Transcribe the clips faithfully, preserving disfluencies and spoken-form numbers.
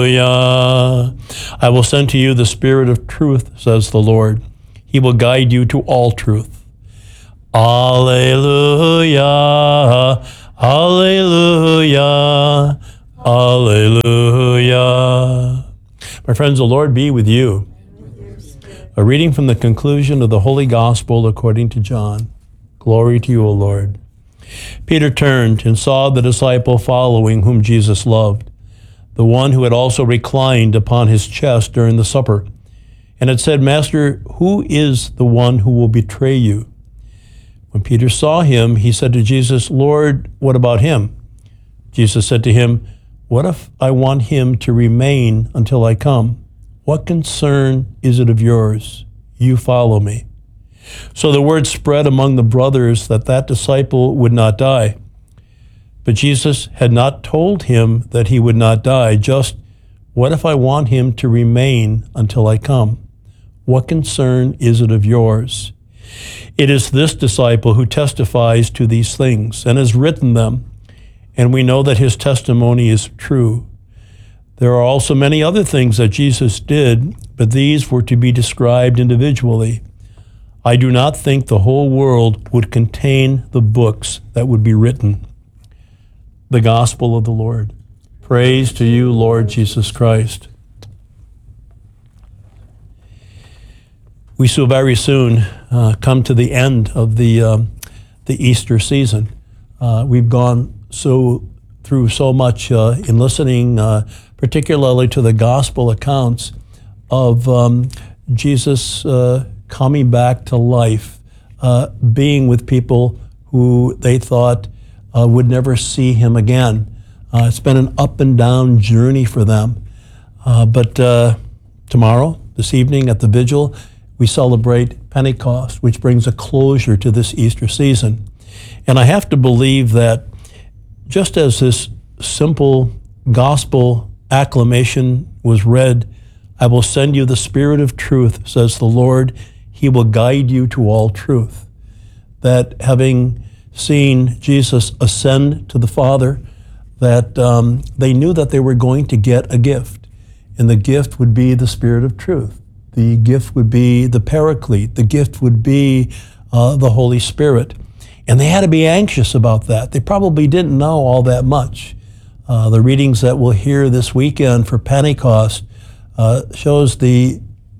Hallelujah. I will send to you the Spirit of truth, says the Lord. He will guide you to all truth. Alleluia. Alleluia. Alleluia. My friends, the Lord be with you. A reading from the conclusion of the Holy Gospel according to John. Glory to you, O Lord. Peter turned and saw the disciple following whom Jesus loved, the one who had also reclined upon his chest during the supper, and had said, Master, who is the one who will betray you? When Peter saw him, he said to Jesus, Lord, what about him? Jesus said to him, what if I want him to remain until I come? What concern is it of yours? You follow me. So the word spread among the brothers that that disciple would not die. But Jesus had not told him that he would not die, just, what if I want him to remain until I come? What concern is it of yours? It is this disciple who testifies to these things and has written them, and we know that his testimony is true. There are also many other things that Jesus did, but these were to be described individually. I do not think the whole world would contain the books that would be written. The Gospel of the Lord. Praise to you, Lord Jesus Christ. We shall very soon uh, come to the end of the um, the Easter season. Uh, we've gone so through so much uh, in listening, uh, particularly to the Gospel accounts of um, Jesus uh, coming back to life, uh, being with people who they thought uh, would never see him again. Uh, it's been an up and down journey for them. Uh, but uh, tomorrow, this evening at the vigil, we celebrate Pentecost, which brings a closure to this Easter season. And I have to believe that just as this simple gospel acclamation was read, I will send you the Spirit of truth, says the Lord. He will guide you to all truth. That having seen Jesus ascend to the Father, that um, they knew that they were going to get a gift. And the gift would be the Spirit of truth. The gift would be the Paraclete. The gift would be uh, the Holy Spirit. And they had to be anxious about that. They probably didn't know all that much. Uh, the readings that we'll hear this weekend for Pentecost uh, shows the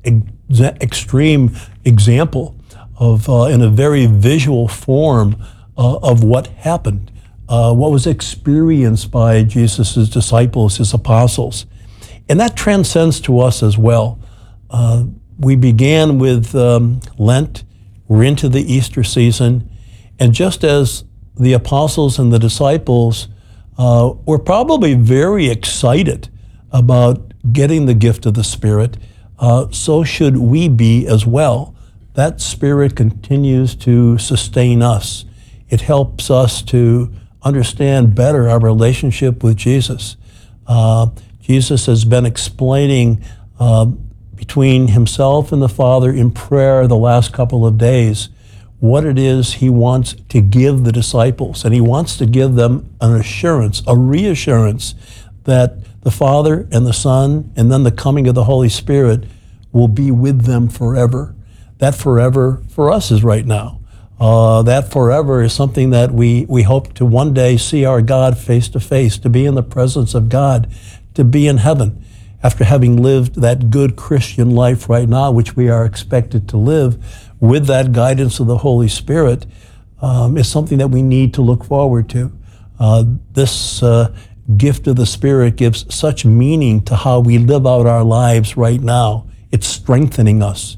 ex- extreme example of, uh, in a very visual form, uh, of what happened, uh, what was experienced by Jesus' disciples, his apostles. And that transcends to us as well. Uh, we began with um, Lent, we're into the Easter season, and just as the apostles and the disciples uh, were probably very excited about getting the gift of the Spirit, uh, so should we be as well. That Spirit continues to sustain us. It helps us to understand better our relationship with Jesus. Uh, Jesus has been explaining uh, between himself and the Father in prayer the last couple of days what it is he wants to give the disciples. And he wants to give them an assurance, a reassurance that the Father and the Son and then the coming of the Holy Spirit will be with them forever. That forever for us is right now. Uh, that forever is something that we, we hope to one day see our God face to face, to be in the presence of God, to be in heaven. After having lived that good Christian life right now, which we are expected to live, with that guidance of the Holy Spirit, um, is something that we need to look forward to. Uh, this uh, gift of the Spirit gives such meaning to how we live out our lives right now. It's strengthening us.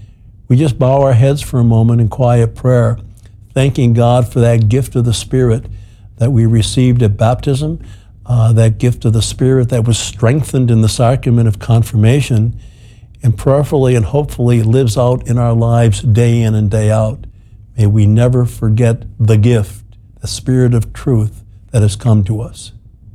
We just bow our heads for a moment in quiet prayer, thanking God for that gift of the Spirit that we received at baptism, Uh, that gift of the Spirit that was strengthened in the sacrament of confirmation, and prayerfully and hopefully lives out in our lives day in and day out. May we never forget the gift, the Spirit of truth that has come to us.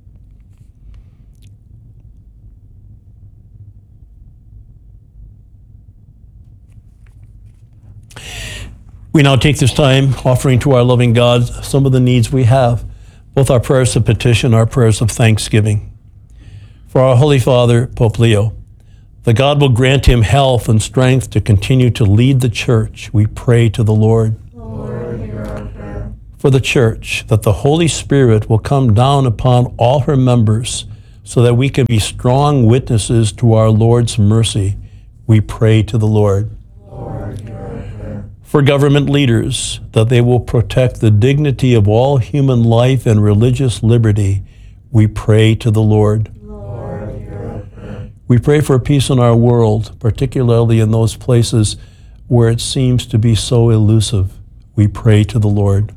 We now take this time offering to our loving God some of the needs we have, both our prayers of petition, our prayers of thanksgiving. For our Holy Father, Pope Leo, that God will grant him health and strength to continue to lead the Church, we pray to the Lord. Lord, hear our prayer. For the Church, that the Holy Spirit will come down upon all her members so that we can be strong witnesses to our Lord's mercy, we pray to the Lord. Lord, hear our prayer. For government leaders, that they will protect the dignity of all human life and religious liberty, we pray to the Lord. Lord, hear our prayer. We pray for peace in our world, particularly in those places where it seems to be so elusive. We pray to the Lord.